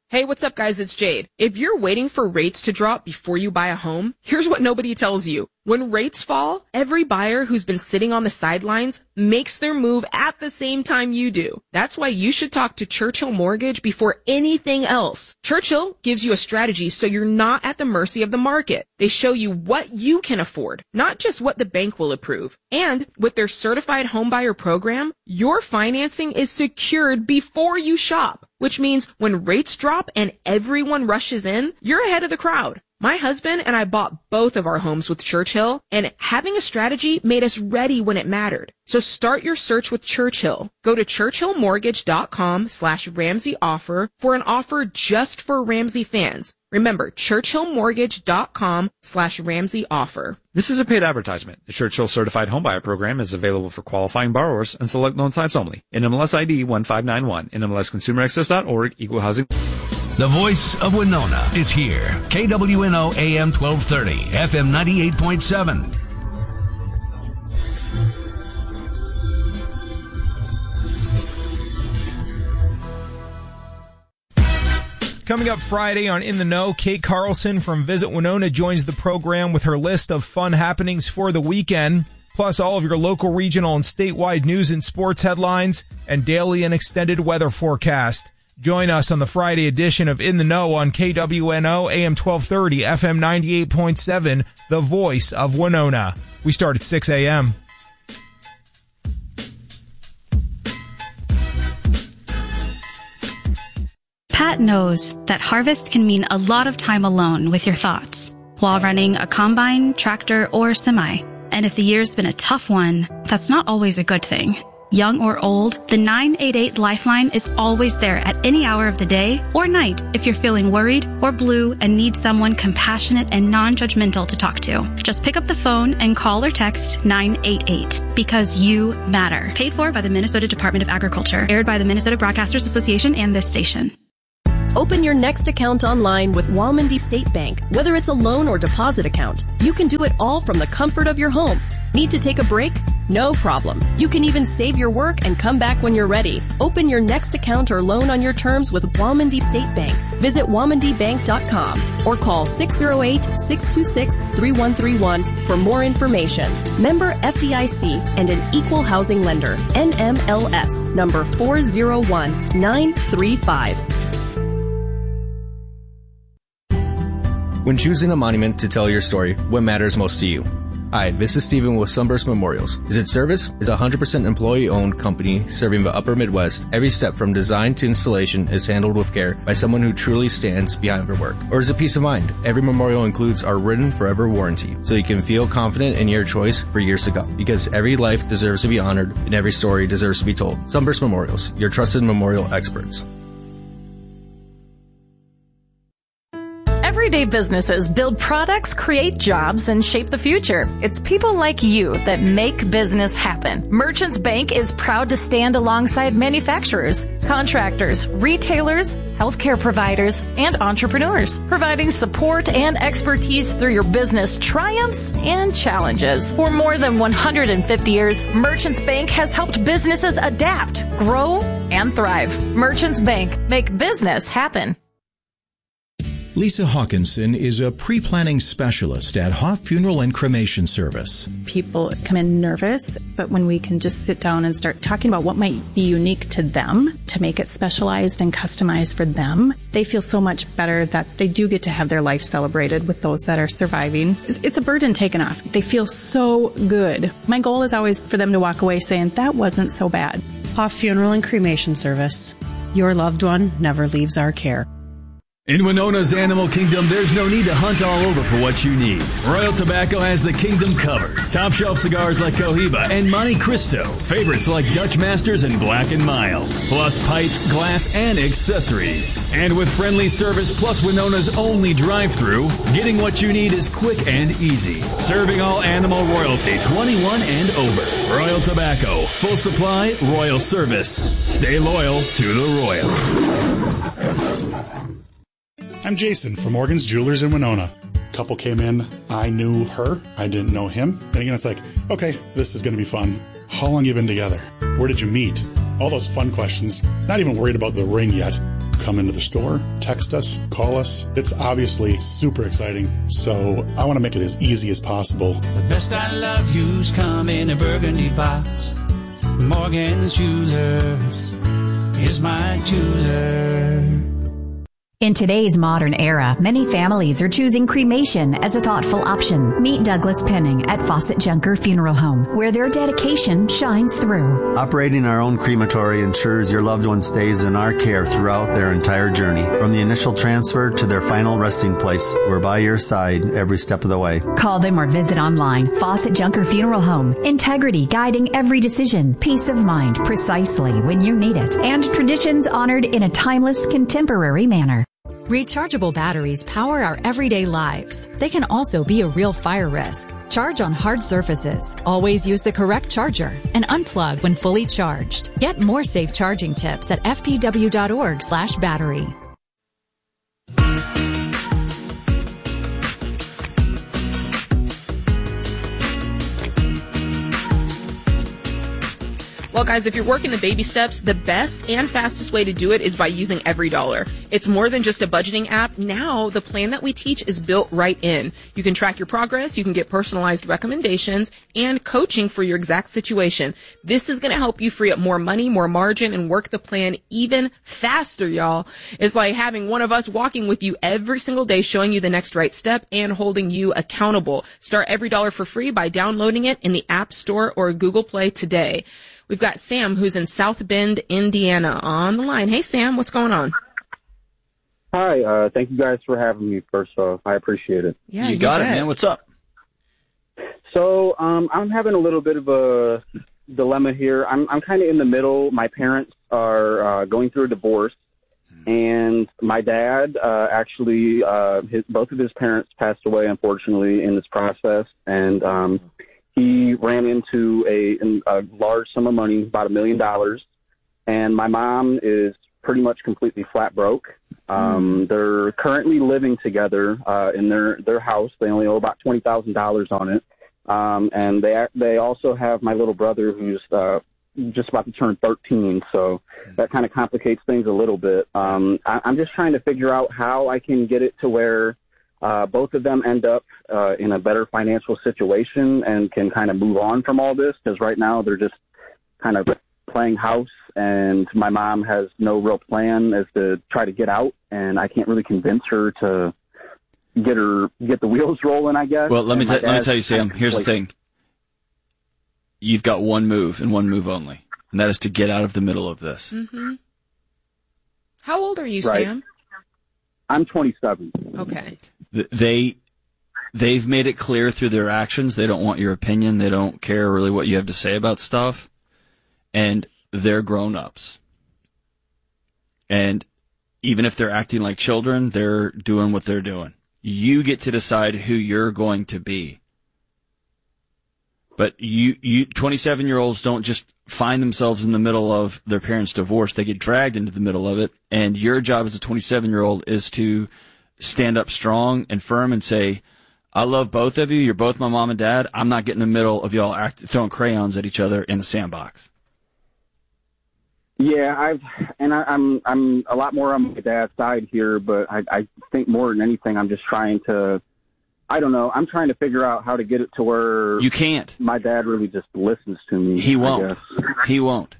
Hey, what's up, guys? It's Jade. If you're waiting for rates to drop before you buy a home, here's what nobody tells you. When rates fall, every buyer who's been sitting on the sidelines makes their move at the same time you do. That's why you should talk to Churchill Mortgage before anything else. Churchill gives you a strategy so you're not at the mercy of the market. They show you what you can afford, not just what the bank will approve. And with their certified homebuyer program, your financing is secured before you shop, which means when rates drop and everyone rushes in, you're ahead of the crowd. My husband and I bought both of our homes with Churchill, and having a strategy made us ready when it mattered. So start your search with Churchill. Go to churchillmortgage.com/Ramsey offer for an offer just for Ramsey fans. Remember, churchillmortgage.com/Ramsey offer. This is a paid advertisement. The Churchill Certified Homebuyer Program is available for qualifying borrowers and select loan types only. NMLS ID 1591. NMLSConsumerAccess.org. Equal housing. The voice of Winona is here. KWNO AM 1230, FM 98.7. Coming up Friday on In the Know, Kate Carlson from Visit Winona joins the program with her list of fun happenings for the weekend, plus all of your local, regional, and statewide news and sports headlines and daily and extended weather forecast. Join us on the Friday edition of In the Know on KWNO AM 1230, FM 98.7, the voice of Winona. We start at 6 a.m. Pat knows that harvest can mean a lot of time alone with your thoughts while running a combine, tractor, or semi. And if the year's been a tough one, that's not always a good thing. Young or old, the 988 Lifeline is always there at any hour of the day or night if you're feeling worried or blue and need someone compassionate and non-judgmental to talk to. Just pick up the phone and call or text 988 because you matter. Paid for by the Minnesota Department of Agriculture. Aired by the Minnesota Broadcasters Association and this station. Open your next account online with Walmondie State Bank. Whether it's a loan or deposit account, you can do it all from the comfort of your home. Need to take a break? No problem. You can even save your work and come back when you're ready. Open your next account or loan on your terms with Walmondie State Bank. Visit WalmondieBank.com or call 608-626-3131 for more information. Member FDIC and an equal housing lender. NMLS number 401935. When choosing a monument to tell your story, what matters most to you? Hi, this is Steven with Sunburst Memorials. Is it service? Is a 100% employee-owned company serving the upper Midwest. Every step from design to installation is handled with care by someone who truly stands behind their work. Or is it peace of mind? Every memorial includes our written forever warranty, so you can feel confident in your choice for years to come. Because every life deserves to be honored and every story deserves to be told. Sunburst Memorials, your trusted memorial experts. Everyday businesses build products, create jobs, and shape the future. It's people like you that make business happen. Merchants Bank is proud to stand alongside manufacturers, contractors, retailers, healthcare providers, and entrepreneurs, providing support and expertise through your business triumphs and challenges. For more than 150 years, Merchants Bank has helped businesses adapt, grow, and thrive. Merchants Bank, make business happen. Lisa Hawkinson is a pre-planning specialist at Hoff Funeral and Cremation Service. People come in nervous, but when we can just sit down and start talking about what might be unique to them to make it specialized and customized for them, they feel so much better that they do get to have their life celebrated with those that are surviving. It's a burden taken off. They feel so good. My goal is always for them to walk away saying, that wasn't so bad. Hoff Funeral and Cremation Service. Your loved one never leaves our care. In Winona's Animal Kingdom, there's no need to hunt all over for what you need. Royal Tobacco has the kingdom covered. Top shelf cigars like Cohiba and Monte Cristo. Favorites like Dutch Masters and Black & Mild. Plus pipes, glass, and accessories. And with friendly service plus Winona's only drive-thru, getting what you need is quick and easy. Serving all animal royalty, 21 and over. Royal Tobacco. Full supply, royal service. Stay loyal to the Royal. I'm Jason from Morgan's Jewelers in Winona. Couple came in, I knew her, I didn't know him. And again, it's like, okay, this is going to be fun. How long you been together? Where did you meet? All those fun questions. Not even worried about the ring yet. come into the store, text us, call us. It's obviously super exciting, so I want to make it as easy as possible. The best I love you's come in a burgundy box. Morgan's Jewelers is my jeweler. In today's modern era, many families are choosing cremation as a thoughtful option. Meet Douglas Penning at Fawcett Junker Funeral Home, where their dedication shines through. Operating our own crematory ensures your loved one stays in our care throughout their entire journey. From the initial transfer to their final resting place, we're by your side every step of the way. Call them or visit online. Fawcett Junker Funeral Home. Integrity guiding every decision. Peace of mind precisely when you need it. And traditions honored in a timeless, contemporary manner. Rechargeable batteries power our everyday lives. They can also be a real fire risk. Charge on hard surfaces. Always use the correct charger and unplug when fully charged. Get more safe charging tips at fpw.org/battery. Well, guys, if you're working the baby steps, the best and fastest way to do it is by using EveryDollar. It's more than just a budgeting app. Now, the plan that we teach is built right in. You can track your progress, you can get personalized recommendations, and coaching for your exact situation. This is going to help you free up more money, more margin, and work the plan even faster, y'all. It's like having one of us walking with you every single day, showing you the next right step and holding you accountable. Start EveryDollar for free by downloading it in the App Store or Google Play today. We've got Sam, who's in South Bend, Indiana, on the line. Hey, Sam, what's going on? Hi, thank you guys for having me, first off. I appreciate it. Yeah, you got it, man. What's up? So, I'm having a little bit of a dilemma here. I'm kind of in the middle. My parents are going through a divorce, and my dad actually, both of his parents passed away, unfortunately, in this process, and he ran into a large sum of money, about $1 million, and my mom is pretty much completely flat broke. They're currently living together in their house. They only owe about $20,000 on it, and they also have my little brother who's just about to turn 13, so that kind of complicates things a little bit. I'm just trying to figure out how I can get it to where both of them end up in a better financial situation and can kind of move on from all this, because right now they're just kind of playing house, and my mom has no real plan as to try to get out, and I can't really convince her to get the wheels rolling, I guess. Well, let me tell you, Sam, here's the thing. You've got one move and one move only, and that is to get out of the middle of this. Mm-hmm. How old are you, Right. Sam? I'm 27. Okay. They've made it clear through their actions they don't want your opinion. They don't care really what you have to say about stuff. And they're grown-ups. And even if they're acting like children, they're doing what they're doing. You get to decide who you're going to be. But you 27-year-olds don't just find themselves in the middle of their parents' divorce. They get dragged into the middle of it. And your job as a 27-year-old is to stand up strong and firm and say, I love both of you. You're both my mom and dad. I'm not getting in the middle of y'all throwing crayons at each other in the sandbox. Yeah, I'm a lot more on my dad's side here, but I think more than anything, I'm just trying to, I don't know, I'm trying to figure out how to get it to where you can't. My dad really just listens to me. He won't. He won't.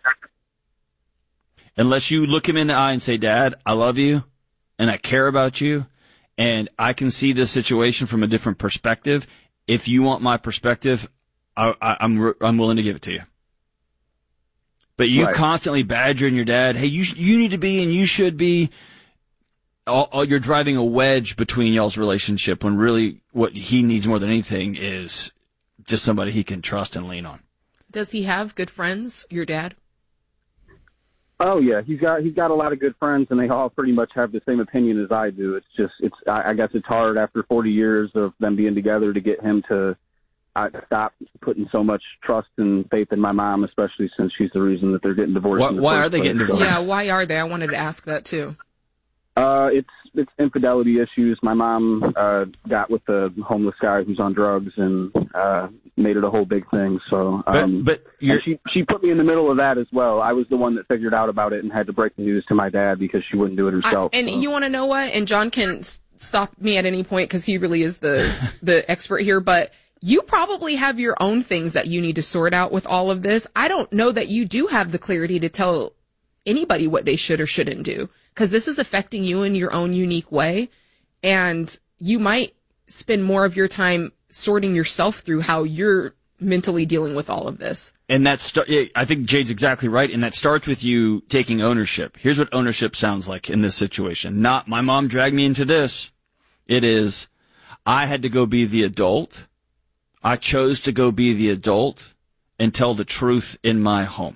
Unless you look him in the eye and say, Dad, I love you and I care about you and I can see this situation from a different perspective. If you want my perspective, I'm willing to give it to you. But you constantly badgering your dad, hey, you need to be and you should be. You're driving a wedge between y'all's relationship when really what he needs more than anything is just somebody he can trust and lean on. Does he have good friends, your dad? Oh yeah, he's got a lot of good friends, and they all pretty much have the same opinion as I do. I guess it's hard after 40 years of them being together to get him to stop putting so much trust and faith in my mom, especially since she's the reason that they're getting divorced. Why are they getting divorced? Yeah, why are they? I wanted to ask that too. It's infidelity issues. My mom got with the homeless guy who's on drugs and made it a whole big thing. So, but she put me in the middle of that as well. I was the one that figured out about it and had to break the news to my dad because she wouldn't do it herself. You want to know what? And John can stop me at any point because he really is the expert here. But you probably have your own things that you need to sort out with all of this. I don't know that you do have the clarity to tell anybody what they should or shouldn't do, because this is affecting you in your own unique way. And you might spend more of your time sorting yourself through how you're mentally dealing with all of this. And I think Jade's exactly right. And that starts with you taking ownership. Here's what ownership sounds like in this situation. Not my mom dragged me into this. It is, I had to go be the adult. I chose to go be the adult and tell the truth in my home.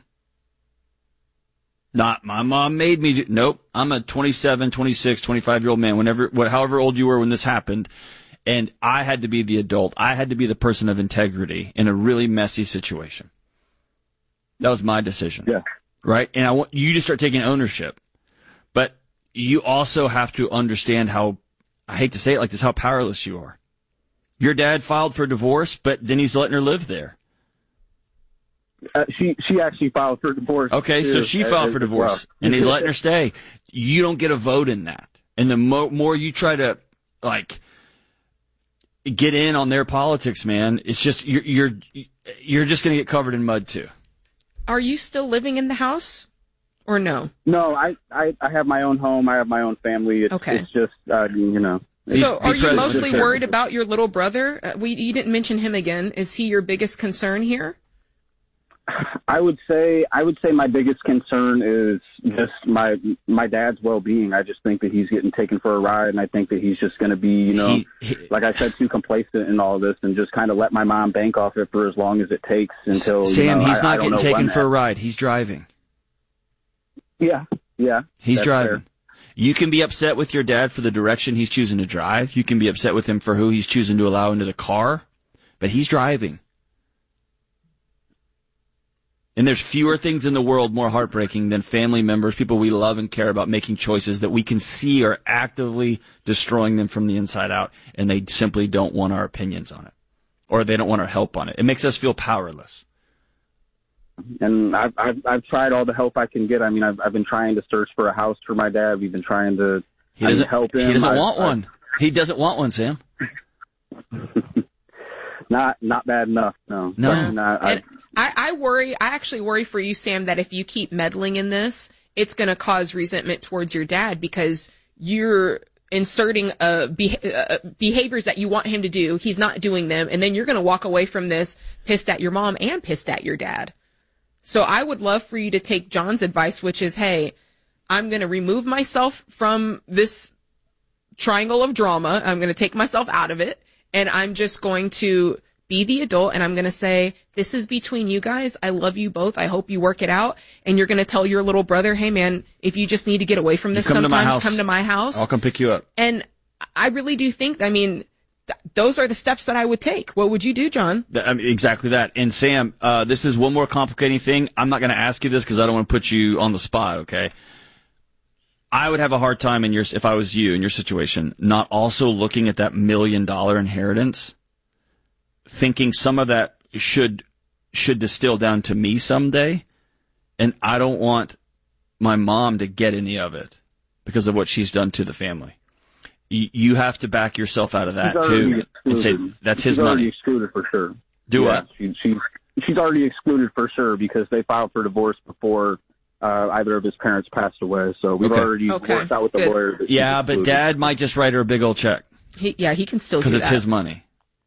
Not my mom made me nope. I'm a 27, 26, 25-year-old man, however old you were when this happened. And I had to be the adult. I had to be the person of integrity in a really messy situation. That was my decision. Yeah. Right? And I want you to start taking ownership. But you also have to understand how, I hate to say it like this, how powerless you are. Your dad filed for divorce, but then he's letting her live there. She actually filed for divorce. Okay, so she filed for divorce, and he's letting her stay. You don't get a vote in that. And the more you try to, get in on their politics, man, it's just, you're just going to get covered in mud, too. Are you still living in the house, or no? No, I have my own home. I have my own family. It's just, So are you mostly worried about your little brother? You didn't mention him again. Is he your biggest concern here? I would say my biggest concern is just my dad's well-being. I just think that he's getting taken for a ride, and I think that he's just going to be, like I said, too complacent in all this, and just kind of let my mom bank off it for as long as it takes until. Sam, he's not getting taken for a ride. He's driving. Yeah. He's driving. Fair. You can be upset with your dad for the direction he's choosing to drive. You can be upset with him for who he's choosing to allow into the car, but he's driving. And there's fewer things in the world more heartbreaking than family members, people we love and care about, making choices that we can see are actively destroying them from the inside out, and they simply don't want our opinions on it, or they don't want our help on it. It makes us feel powerless. And I've tried all the help I can get. I mean, I've been trying to search for a house for my dad. We've been trying to help him. He doesn't want one. He doesn't want one, Sam. Not bad enough. No. I worry. I actually worry for you, Sam, that if you keep meddling in this, it's going to cause resentment towards your dad because you're inserting behaviors that you want him to do. He's not doing them. And then you're going to walk away from this pissed at your mom and pissed at your dad. So I would love for you to take John's advice, which is, hey, I'm going to remove myself from this triangle of drama. I'm going to take myself out of it. And I'm just going to be the adult, and I'm going to say, this is between you guys. I love you both. I hope you work it out. And you're going to tell your little brother, hey, man, if you just need to get away from this sometimes, come to my house. I'll come pick you up. And I really do think, those are the steps that I would take. What would you do, John? Exactly that. And Sam, this is one more complicating thing. I'm not going to ask you this because I don't want to put you on the spot, okay? I would have a hard time if I was you in your situation, not also looking at that $1 million inheritance, thinking some of that should distill down to me someday, and I don't want my mom to get any of it because of what she's done to the family. You have to back yourself out of that too, and say that's his money. She's already excluded for sure. What? She's already excluded for sure because they filed for divorce before either of his parents passed away. So we've already worked out with the lawyer. Yeah, but Dad might just write her a big old check. He can still do that because it's his money.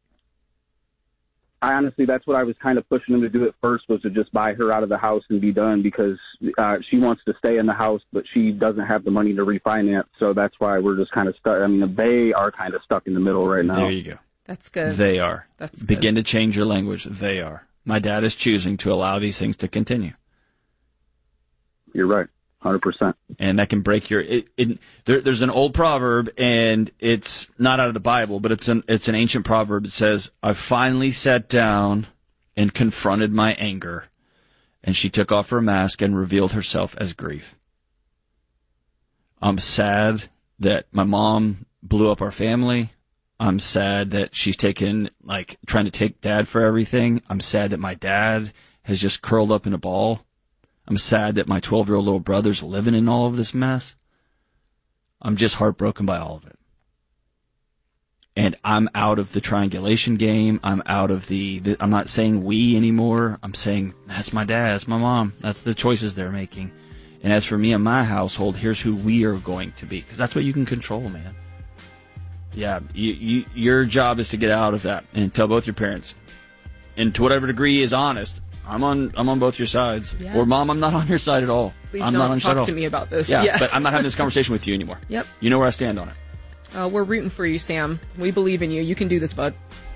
I honestly, that's what I was kind of pushing him to do at first, was to just buy her out of the house and be done, because she wants to stay in the house, but she doesn't have the money to refinance. So that's why we're just kind of stuck. They are kind of stuck in the middle right now. There you go. That's good. They are. That's Begin to change your language. They are. My dad is choosing to allow these things to continue. You're right. 100%. And that can break your. There's an old proverb, and it's not out of the Bible, but it's an ancient proverb. It says, "I finally sat down and confronted my anger, and she took off her mask and revealed herself as grief." I'm sad that my mom blew up our family. I'm sad that she's trying to take Dad for everything. I'm sad that my dad has just curled up in a ball. I'm sad that my 12-year-old little brother's living in all of this mess. I'm just heartbroken by all of it. And I'm out of the triangulation game. I'm out of I'm not saying we anymore. I'm saying that's my dad, that's my mom. That's the choices they're making. And as for me and my household, here's who we are going to be. Because that's what you can control, man. Yeah, your job is to get out of that and tell both your parents. And to whatever degree is honest, I'm on both your sides. Yeah. Or, Mom, I'm not on your side at all. Please I'm don't not on your side at talk all. to me about this. Yeah, but I'm not having this conversation with you anymore. Yep. You know where I stand on it. We're rooting for you, Sam. We believe in you. You can do this, bud.